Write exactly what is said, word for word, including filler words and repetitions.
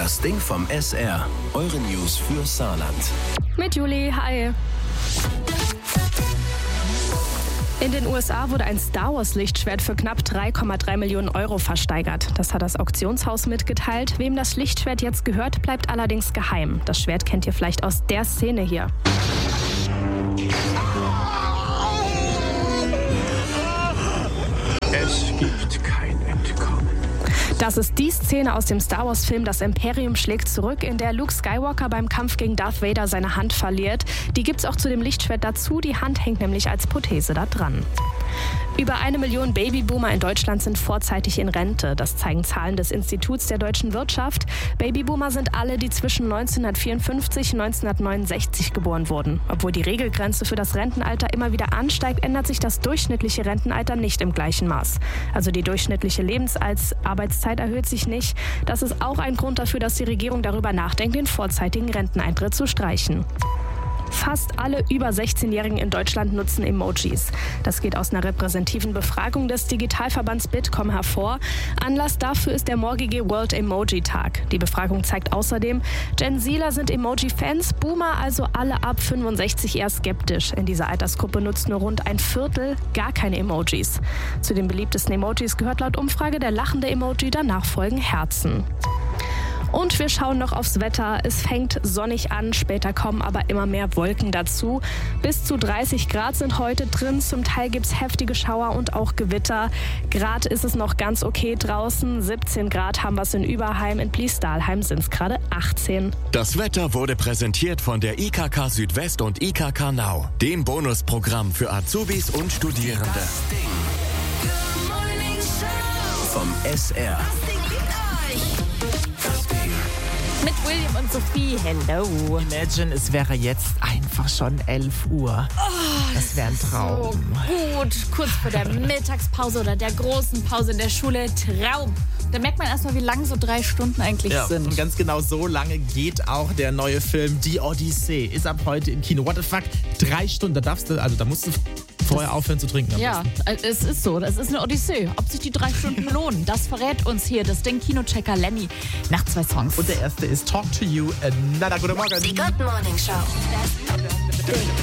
Das Ding vom S R. Eure News für Saarland. Mit Juli, hi. In den U S A wurde ein Star Wars Lichtschwert für knapp drei Komma drei Millionen Euro versteigert. Das hat das Auktionshaus mitgeteilt. Wem das Lichtschwert jetzt gehört, bleibt allerdings geheim. Das Schwert kennt ihr vielleicht aus der Szene hier. Es gibt kein Entkommen. Das ist die Szene aus dem Star Wars-Film Das Imperium schlägt zurück, in der Luke Skywalker beim Kampf gegen Darth Vader seine Hand verliert. Die gibt's auch zu dem Lichtschwert dazu, die Hand hängt nämlich als Prothese da dran. Über eine Million Babyboomer in Deutschland sind vorzeitig in Rente. Das zeigen Zahlen des Instituts der deutschen Wirtschaft. Babyboomer sind alle, die zwischen neunzehnhundertvierundfünfzig und neunzehnhundertneunundsechzig geboren wurden. Obwohl die Regelgrenze für das Rentenalter immer wieder ansteigt, ändert sich das durchschnittliche Rentenalter nicht im gleichen Maß. Also die durchschnittliche Lebensarbeitszeit erhöht sich nicht. Das ist auch ein Grund dafür, dass die Regierung darüber nachdenkt, den vorzeitigen Renteneintritt zu streichen. Fast alle über sechzehnjährigen in Deutschland nutzen Emojis. Das geht aus einer repräsentativen Befragung des Digitalverbands Bitkom hervor. Anlass dafür ist der morgige World Emoji Tag. Die Befragung zeigt außerdem, Gen Zler sind Emoji-Fans, Boomer, also alle ab fünfundsechzig, eher skeptisch. In dieser Altersgruppe nutzt nur rund ein Viertel gar keine Emojis. Zu den beliebtesten Emojis gehört laut Umfrage der lachende Emoji, danach folgen Herzen. Und wir schauen noch aufs Wetter. Es fängt sonnig an, später kommen aber immer mehr Wolken dazu. Bis zu dreißig Grad sind heute drin. Zum Teil gibt es heftige Schauer und auch Gewitter. Grad ist es noch ganz okay draußen. siebzehn Grad haben wir es in Überheim. In Bliesdahlheim sind es gerade achtzehn. Das Wetter wurde präsentiert von der I K K Südwest und I K K Now, dem Bonusprogramm für Azubis und Studierende. Das Ding. Vom S R. Mit William und Sophie, hello. Imagine, es wäre jetzt einfach schon elf Uhr. Oh, das wäre ein Traum. So gut, kurz vor der Mittagspause oder der großen Pause in der Schule. Traum. Da merkt man erstmal, wie lang so drei Stunden eigentlich ja, sind. Und ganz genau so lange geht auch der neue Film Die Odyssee. Ist ab heute im Kino. What the fuck? Drei Stunden, da darfst du, also da musst du vorher das, aufhören zu trinken. Ja, es ist so. Das ist eine Odyssee. Ob sich die drei Stunden lohnen, das verrät uns hier das Ding Kinochecker Lenny nach zwei Songs. Und der erste ist Talk to You. Another Guten Morgen. Die Good Morning Show.